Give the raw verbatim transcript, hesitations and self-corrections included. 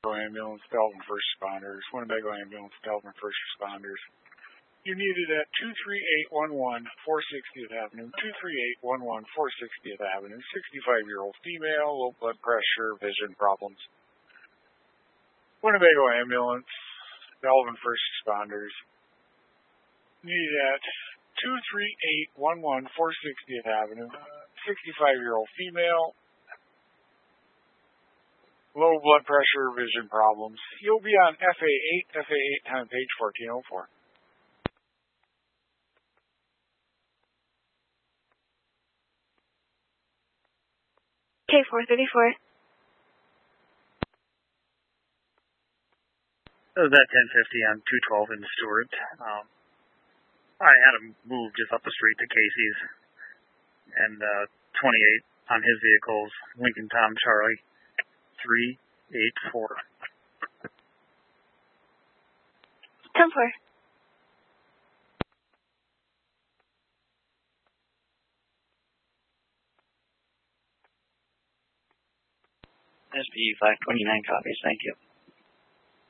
Ambulance, Belleville First Responders, Winnebago Ambulance, Belleville First Responders. You needed at two three eight one one four sixtieth Avenue, two three eight one one four sixtieth Avenue, sixty-five-year-old female, low blood pressure, vision problems. Winnebago Ambulance, Belleville First Responders. Needed at two three eight one one four sixtieth Avenue, sixty-five-year-old female, low blood pressure, vision problems. You'll be on F A eight, F A eight, time page fourteen oh four. K four thirty-four. It was at ten fifty on two twelve in Stewart. Um, I had him move just up the street to Casey's. And uh, twenty-eight on his vehicles, Lincoln Tom Charlie, three eight four. ten four. S P five twenty-nine copies, thank you.